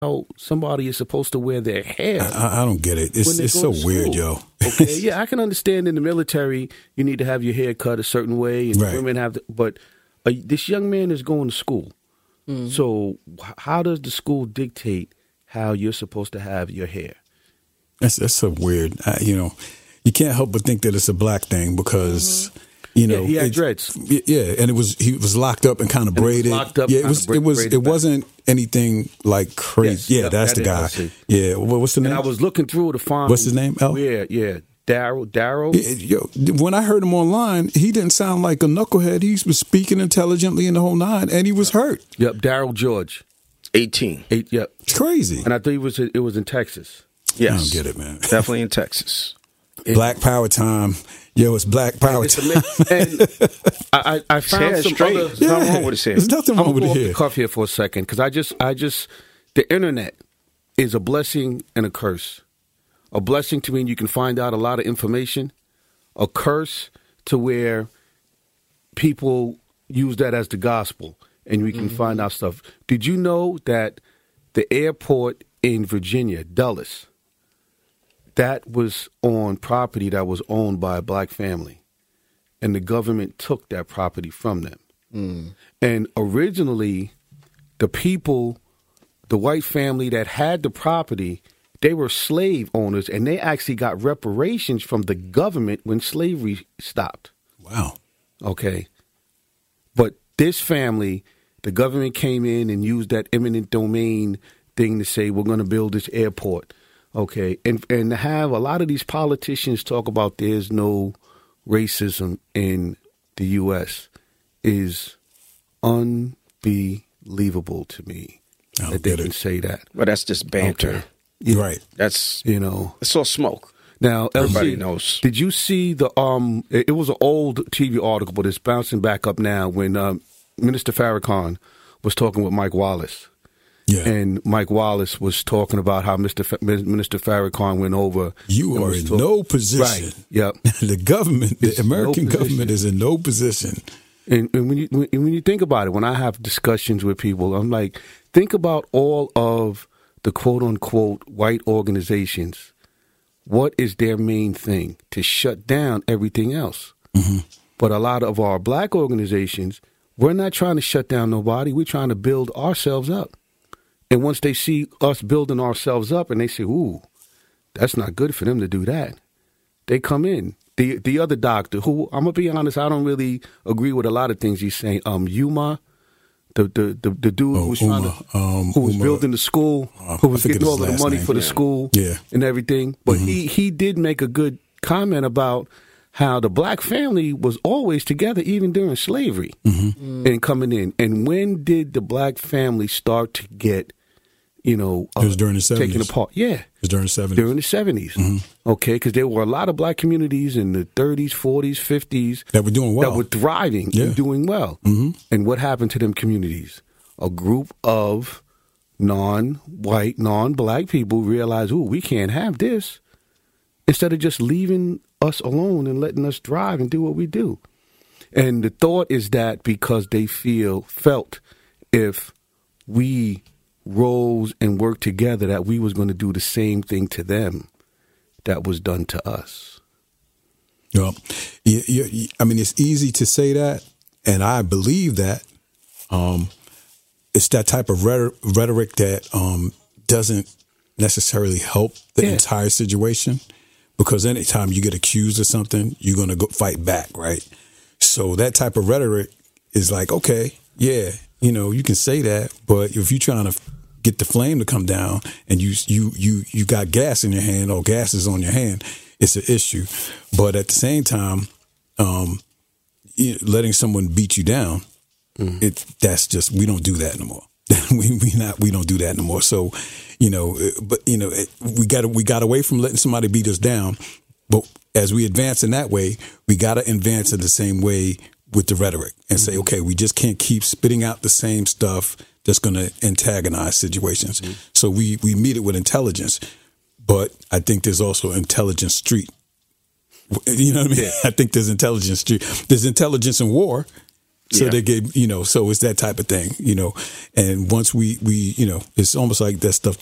how somebody is supposed to wear their hair. I don't get it. It's so weird, yo. Okay, yeah, I can understand in the military you need to have your hair cut a certain way, and women have to, but this young man is going to school. So how does the school dictate how you're supposed to have your hair? That's so weird. You can't help but think that it's a black thing because he had dreads. Yeah, and he was locked up and kind of braided. It wasn't anything like crazy. Yes, that's the guy. Yeah, what's the name? And I was looking through to find what's his name? Yeah. Daryl. When I heard him online, he didn't sound like a knucklehead. He was speaking intelligently in the whole nine, and he was hurt. Yep, Daryl George, 18. Yep, it's crazy. And I thought it was in Texas. Yes, I don't get it, man. Definitely in Texas. Black Power time. Yo, it's Black Power time. And I found some other. There's nothing wrong with his hair. There's nothing wrong with his hair. I'm cuff here for a second because I just the internet is a blessing and a curse. A blessing to mean you can find out a lot of information. A curse to where people use that as the gospel and we can find out stuff. Did you know that the airport in Virginia, Dulles, that was on property that was owned by a black family, and the government took that property from them. And originally, the white family that had the property, they were slave owners, and they actually got reparations from the government when slavery stopped. Wow. Okay. But this family, the government came in and used that eminent domain thing to say, we're going to build this airport. Okay. And to have a lot of these politicians talk about there's no racism in the U.S. is unbelievable to me that they can say that. Well, that's just banter. Okay. Right. That's, it's all smoke. Now, everybody LC, knows. Did you see it was an old TV article, but it's bouncing back up now when Minister Farrakhan was talking with Mike Wallace. Yeah. And Mike Wallace was talking about how Minister Farrakhan went over. You are in no position. Right. Yep. The American government is in no position. And when you think about it, when I have discussions with people, I'm like, think about all of the quote-unquote white organizations. What is their main thing? To shut down everything else. But a lot of our black organizations, we're not trying to shut down nobody. We're trying to build ourselves up. And once they see us building ourselves up and they say, ooh, that's not good for them to do that, they come in. The other doctor, who, I'm going to be honest, I don't really agree with a lot of things he's saying. Yuma, the dude who was who was building the school, who was getting all of the money for the school and everything. But he did make a good comment about how the black family was always together, even during slavery and coming in. And when did the black family start to get, it was during the 70s. Taken apart? Yeah. It was during the 70s. During the 70s. Okay, because there were a lot of black communities in the 30s, 40s, 50s. That were doing well. That were thriving and doing well. And what happened to them communities? A group of non-white, non-black people realized, ooh, we can't have this. Instead of just leaving us alone and letting us thrive and do what we do. And the thought is that because they felt if we rose and worked together that we was going to do the same thing to them that was done to us. Well, I mean, it's easy to say that, and I believe that. It's that type of rhetoric that doesn't necessarily help the entire situation, because anytime you get accused of something, you're going to go fight back, right? So that type of rhetoric is like, okay, yeah, you can say that, but if you're trying to get the flame to come down and you got gas in your hand or gas is on your hand, it's an issue. But at the same time, letting someone beat you down, that's just, we don't do that no more. we don't do that no more. So, we got away from letting somebody beat us down. But as we advance in that way, we got to advance in the same way with the rhetoric and say, okay, we just can't keep spitting out the same stuff that's going to antagonize situations. So we meet it with intelligence, but I think there's also intelligence street. You know what I mean? Yeah. I think there's intelligence street. There's intelligence in war, So Yeah. they gave, so it's that type of thing, and once we, it's almost like that stuff